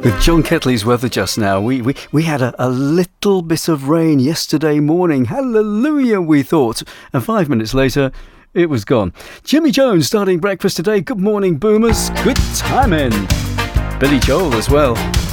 With John Ketley's weather just now, we had a little bit of rain yesterday morning. Hallelujah, we thought. And 5 minutes later, it was gone. Jimmy Jones starting breakfast today. Good morning, boomers. Good timing. Billy Joel as well.